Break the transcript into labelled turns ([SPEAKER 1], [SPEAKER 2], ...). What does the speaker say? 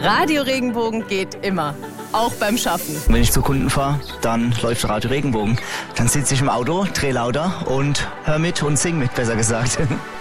[SPEAKER 1] Radio Regenbogen geht immer. Auch beim Schaffen.
[SPEAKER 2] Wenn ich zu Kunden fahre, dann läuft Radio Regenbogen. Dann sitze ich im Auto, dreh lauter und hör mit und sing mit, besser gesagt.